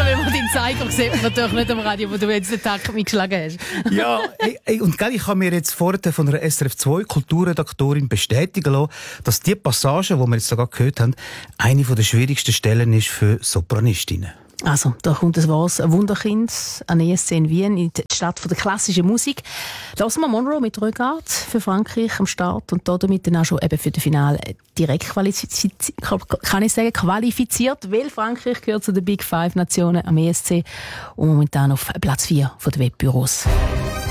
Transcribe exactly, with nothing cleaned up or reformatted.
wenn man den Zeiger sieht, man natürlich nicht am Radio, wo du jetzt den Takt mitgeschlagen hast. Ja, ey, ey, und gell, ich habe mir jetzt vorher von einer S R F zwei Kulturredaktorin bestätigen lassen, dass die Passage, die wir jetzt sogar gehört haben, eine der schwierigsten Stellen ist für Sopranistinnen. Also, da kommt das was, ein Wunderkind an E S C in Wien, in die Stadt der klassischen Musik. Lassen wir Monroe mit Regard für Frankreich am Start und damit dann auch schon eben für das Finale direkt qualifiziert, kann ich sagen, qualifiziert, weil Frankreich gehört zu den Big Five Nationen am E S C und momentan auf Platz vier der Wettbüros.